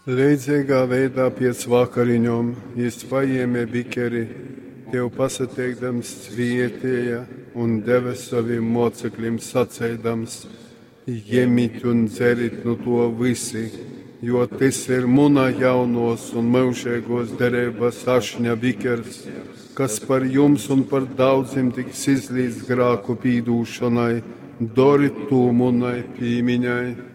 Līdzīgā veidā pēc vakariņom jis paēmē bikeri, tev pasateikdams svietēja un deva saviem mocekļiem sacēdams: Jemit un dzerit no to visi, jo tas ir muna jaunos un mūžīgos derības ašņa bikers, kas par jums un par daudziem tiks izlīdz grāku pīdūšanai, dori to munai pīmiņai.